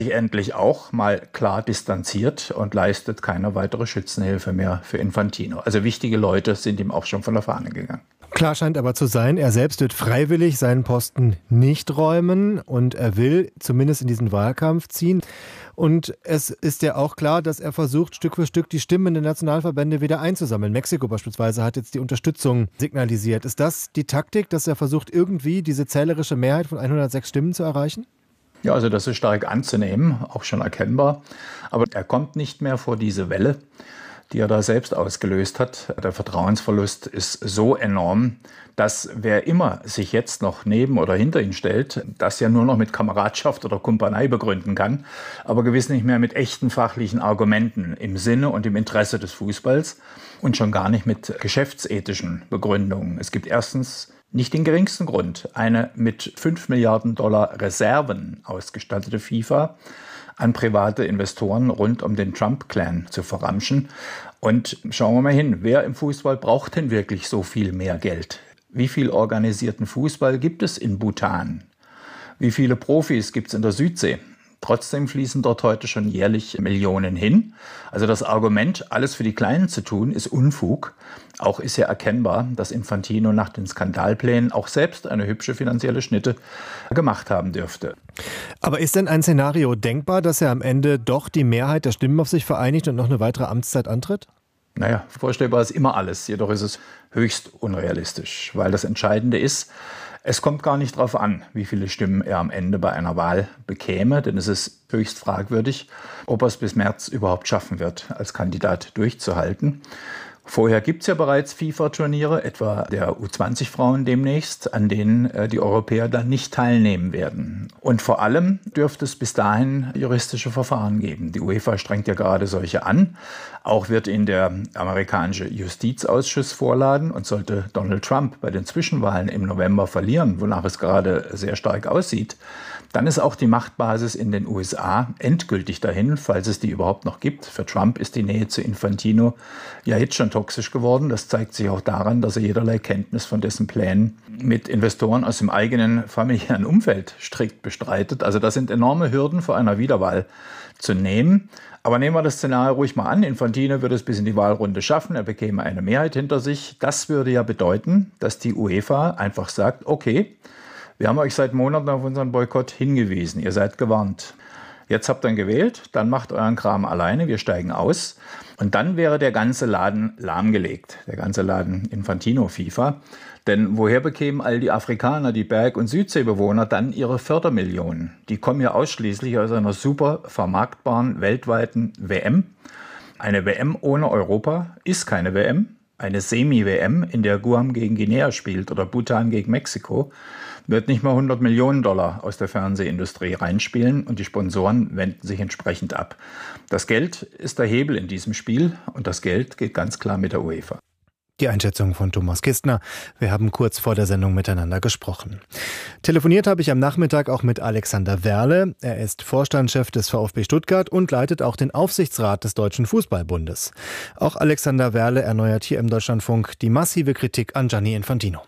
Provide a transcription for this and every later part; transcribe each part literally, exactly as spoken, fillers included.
sich endlich auch mal klar distanziert und leistet keine weitere Schützenhilfe mehr für Infantino. Also wichtige Leute sind ihm auch schon von der Fahne gegangen. Klar scheint aber zu sein, er selbst wird freiwillig seinen Posten nicht räumen und er will zumindest in diesen Wahlkampf ziehen. Und es ist ja auch klar, dass er versucht, Stück für Stück die Stimmen der Nationalverbände wieder einzusammeln. Mexiko beispielsweise hat jetzt die Unterstützung signalisiert. Ist das die Taktik, dass er versucht, irgendwie diese zählerische Mehrheit von hundertsechs Stimmen zu erreichen? Ja, also das ist stark anzunehmen, auch schon erkennbar. Aber er kommt nicht mehr vor diese Welle, die er da selbst ausgelöst hat. Der Vertrauensverlust ist so enorm, dass wer immer sich jetzt noch neben oder hinter ihn stellt, das ja nur noch mit Kameradschaft oder Kumpanei begründen kann, aber gewiss nicht mehr mit echten fachlichen Argumenten im Sinne und im Interesse des Fußballs und schon gar nicht mit geschäftsethischen Begründungen. Es gibt erstens nicht den geringsten Grund, eine mit fünf Milliarden Dollar Reserven ausgestattete FIFA an private Investoren rund um den Trump-Clan zu verramschen. Und schauen wir mal hin, wer im Fußball braucht denn wirklich so viel mehr Geld? Wie viel organisierten Fußball gibt es in Bhutan? Wie viele Profis gibt es in der Südsee? Trotzdem fließen dort heute schon jährlich Millionen hin. Also das Argument, alles für die Kleinen zu tun, ist Unfug. Auch ist ja erkennbar, dass Infantino nach den Skandalplänen auch selbst eine hübsche finanzielle Schnitte gemacht haben dürfte. Aber ist denn ein Szenario denkbar, dass er am Ende doch die Mehrheit der Stimmen auf sich vereinigt und noch eine weitere Amtszeit antritt? Naja, vorstellbar ist immer alles, jedoch ist es höchst unrealistisch, weil das Entscheidende ist, es kommt gar nicht darauf an, wie viele Stimmen er am Ende bei einer Wahl bekäme, denn es ist höchst fragwürdig, ob er es bis März überhaupt schaffen wird, als Kandidat durchzuhalten. Vorher gibt es ja bereits FIFA-Turniere, etwa der U zwanzig Frauen demnächst, an denen äh, die Europäer dann nicht teilnehmen werden. Und vor allem dürfte es bis dahin juristische Verfahren geben. Die UEFA strengt ja gerade solche an. Auch wird ihn der amerikanische Justizausschuss vorladen. Und sollte Donald Trump bei den Zwischenwahlen im November verlieren, wonach es gerade sehr stark aussieht, dann ist auch die Machtbasis in den U S A endgültig dahin, falls es die überhaupt noch gibt. Für Trump ist die Nähe zu Infantino ja jetzt schon toxisch geworden. Das zeigt sich auch daran, dass er jederlei Kenntnis von dessen Plänen mit Investoren aus dem eigenen familiären Umfeld strikt bestreitet. Also das sind enorme Hürden vor einer Wiederwahl zu nehmen. Aber nehmen wir das Szenario ruhig mal an. Infantino würde es bis in die Wahlrunde schaffen. Er bekäme eine Mehrheit hinter sich. Das würde ja bedeuten, dass die UEFA einfach sagt, okay, wir haben euch seit Monaten auf unseren Boykott hingewiesen. Ihr seid gewarnt. Jetzt habt ihr ihn gewählt, dann macht euren Kram alleine, wir steigen aus. Und dann wäre der ganze Laden lahmgelegt, der ganze Laden Infantino FIFA. Denn woher bekämen all die Afrikaner, die Berg- und Südseebewohner dann ihre Fördermillionen? Die kommen ja ausschließlich aus einer super vermarktbaren weltweiten W M. Eine W M ohne Europa ist keine W M. Eine Semi-W M, in der Guam gegen Guinea spielt oder Bhutan gegen Mexiko, wird nicht mal hundert Millionen Dollar aus der Fernsehindustrie reinspielen und die Sponsoren wenden sich entsprechend ab. Das Geld ist der Hebel in diesem Spiel und das Geld geht ganz klar mit der UEFA. Die Einschätzung von Thomas Kistner. Wir haben kurz vor der Sendung miteinander gesprochen. Telefoniert habe ich am Nachmittag auch mit Alexander Werle. Er ist Vorstandschef des VfB Stuttgart und leitet auch den Aufsichtsrat des Deutschen Fußballbundes. Auch Alexander Werle erneuert hier im Deutschlandfunk die massive Kritik an Gianni Infantino.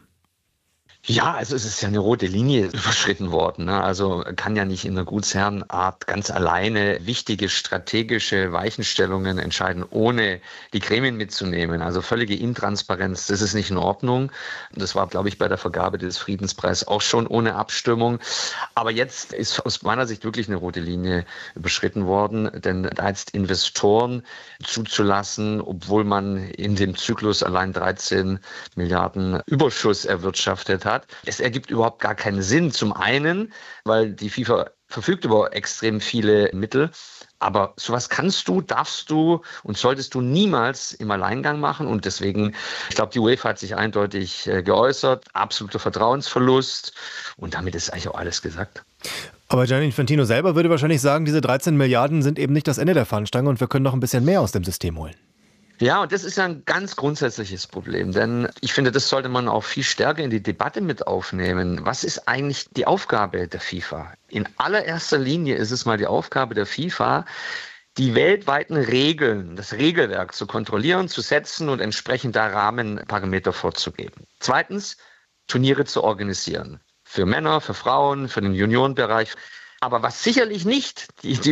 Ja, also es ist ja eine rote Linie überschritten worden. Ne? Also kann ja nicht in einer Gutsherrenart ganz alleine wichtige strategische Weichenstellungen entscheiden, ohne die Gremien mitzunehmen. Also völlige Intransparenz, das ist nicht in Ordnung. Das war, glaube ich, bei der Vergabe des Friedenspreises auch schon ohne Abstimmung. Aber jetzt ist aus meiner Sicht wirklich eine rote Linie überschritten worden, denn da jetzt Investoren zuzulassen, obwohl man in dem Zyklus allein dreizehn Milliarden Überschuss erwirtschaftet hat. Es ergibt überhaupt gar keinen Sinn. Zum einen, weil die FIFA verfügt über extrem viele Mittel. Aber sowas kannst du, darfst du und solltest du niemals im Alleingang machen. Und deswegen, ich glaube, die UEFA hat sich eindeutig äh, geäußert. Absoluter Vertrauensverlust. Und damit ist eigentlich auch alles gesagt. Aber Gianni Infantino selber würde wahrscheinlich sagen, diese dreizehn Milliarden sind eben nicht das Ende der Fahnenstange und wir können noch ein bisschen mehr aus dem System holen. Ja, und das ist ja ein ganz grundsätzliches Problem, denn ich finde, das sollte man auch viel stärker in die Debatte mit aufnehmen. Was ist eigentlich die Aufgabe der FIFA? In allererster Linie ist es mal die Aufgabe der FIFA, die weltweiten Regeln, das Regelwerk zu kontrollieren, zu setzen und entsprechend da Rahmenparameter vorzugeben. Zweitens, Turniere zu organisieren. Für Männer, für Frauen, für den Juniorenbereich. Aber was sicherlich nicht die, die